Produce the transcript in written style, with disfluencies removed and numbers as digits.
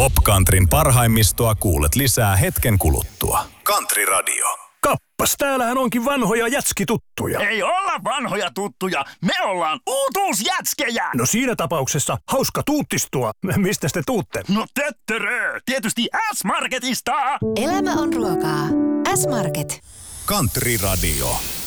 Top Countryn parhaimmistoa kuulet lisää hetken kuluttua. Country Radio. Kappas, täällähän onkin vanhoja jätskituttuja. Ei olla vanhoja tuttuja, me ollaan uutuusjätskejä! No siinä tapauksessa hauska tuuttistua. Mistä te tuutte? No töttörö, tietysti S-Marketista! Elämä on ruokaa. S-Market. Country Radio.